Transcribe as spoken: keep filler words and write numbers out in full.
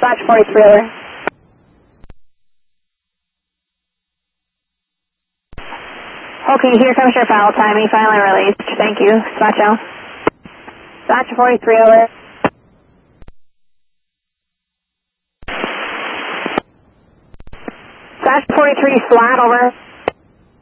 Dispatch forty-three, over. Okay, here comes your foul timing, finally released. Thank you. Dispatch out. Dispatch forty-three, over. Dispatch forty-three, flat, over.